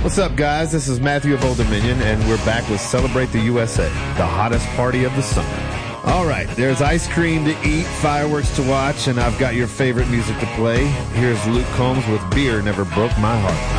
What's up, guys? This is Matthew of Old Dominion, and we're back with Celebrate the USA, the hottest party of the summer. All right, there's ice cream to eat, fireworks to watch, and I've got your favorite music to play. Here's Luke Combs with Beer Never Broke My Heart.